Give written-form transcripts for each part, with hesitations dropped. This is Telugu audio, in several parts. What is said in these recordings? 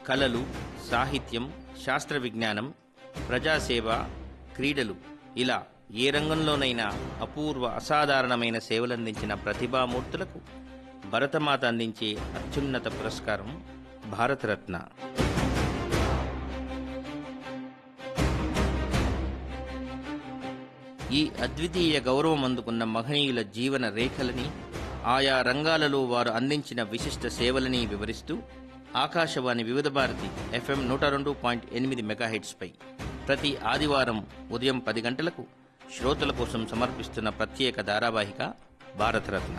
కళలు, సాహిత్యం, శాస్త్ర విజ్ఞానం, ప్రజాసేవ, క్రీడలు ఇలా ఏ రంగంలోనైనా అపూర్వ అసాధారణమైన సేవలందించిన ప్రతిభామూర్తులకు భరతమాత అందించే అత్యున్నత పురస్కారం భారతరత్న. ఈ అద్వితీయ గౌరవం అందుకున్న మహనీయుల జీవన రేఖలని, ఆయా రంగాలలో వారు అందించిన విశిష్ట సేవలని వివరిస్తూ ఆకాశవాణి వివిధ భారతి FM 102.8 మెగాహెర్ట్జ్పై ప్రతి ఆదివారం ఉదయం 10 గంటలకు శ్రోతల కోసం సమర్పిస్తున్న ప్రత్యేక ధారావాహిక భారతరత్న.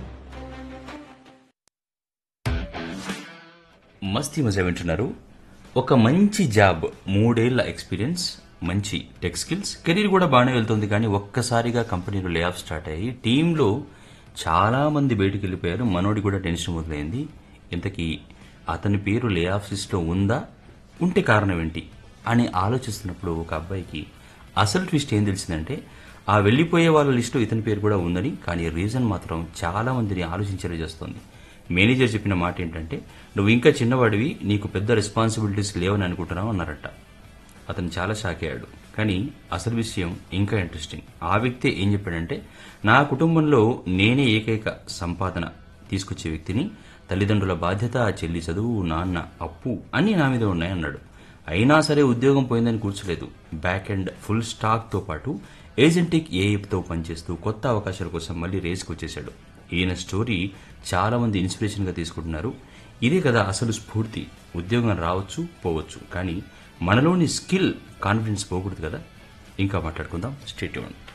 మస్తీ మజా వింటున్నారు. ఒక మంచి జాబ్, 3 ఏళ్ల ఎక్స్పీరియన్స్, మంచి టెక్ స్కిల్స్, కెరీర్ కూడా బాగానే వెళ్తుంది. కానీ ఒక్కసారిగా కంపెనీలో లే ఆఫ్ స్టార్ట్ అయ్యి టీంలో చాలా మంది బయటికి వెళ్ళిపోయారు. మనోడి కూడా టెన్షన్ మొదలైంది. ఇంతకీ అతని పేరు లే ఆఫ్ లిస్ట్లో ఉందా, ఉంటే కారణం ఏంటి అని ఆలోచిస్తున్నప్పుడు ఒక అబ్బాయికి అసలు ట్విస్ట్ ఏం తెలిసిందంటే ఆ వెళ్ళిపోయే వాళ్ళ లిస్టులో ఇతని పేరు కూడా ఉందని. కానీ రీజన్ మాత్రం చాలా మందిని ఆలోచించేలా చేస్తోంది. మేనేజర్ చెప్పిన మాట ఏంటంటే, నువ్వు ఇంకా చిన్నవాడివి, నీకు పెద్ద రెస్పాన్సిబిలిటీస్ లేవని అనుకుంటున్నావు అన్నారట. అతను చాలా షాక్ అయ్యాడు. కానీ అసలు విషయం ఇంకా ఇంట్రెస్టింగ్. ఆ వ్యక్తి ఏం చెప్పాడంటే, నా కుటుంబంలో నేనే ఏకైక సంపాదన తీసుకొచ్చే వ్యక్తిని, తల్లిదండ్రుల బాధ్యత, చెల్లి చదువు, నాన్న అప్పు అన్నీ నా మీద ఉన్నాయన్నాడు. అయినా సరే ఉద్యోగం పోయిందని కూర్చోలేదు. బ్యాక్ ఎండ్ ఫుల్ స్టాక్తో పాటు ఏజెంటిక్ ఏఐతో పనిచేస్తూ కొత్త అవకాశాల కోసం మళ్లీ రేసుకు వచ్చేశాడు. ఈయన స్టోరీ చాలా మంది ఇన్స్పిరేషన్గా తీసుకుంటున్నారు. ఇదే కదా అసలు స్ఫూర్తి. ఉద్యోగం రావచ్చు, పోవచ్చు, కానీ మనలోని స్కిల్, కాన్ఫిడెన్స్ పోకూడదు కదా. ఇంకా మాట్లాడుకుందాం. Stay tuned.